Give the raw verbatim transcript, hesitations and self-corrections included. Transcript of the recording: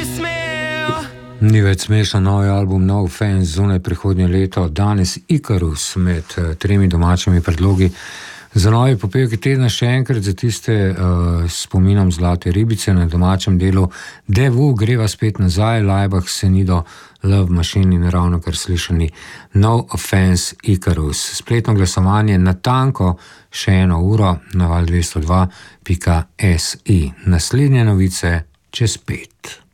Ni več smešno, novi album No Offense, zunaj prihodnje leto, danes Ikarus med uh, tremi domačimi predlogi. Za novi popevki tedna še enkrat za tiste uh, spominom Zlate ribice na domačem delu Devu, greva spet nazaj, Laibach, Senido, Love Machine in ravno kar slišani No Offense Ikarus. Spletno glasovanje natanko še eno uro na val dvesto dva pika si. Naslednje novice čez pet.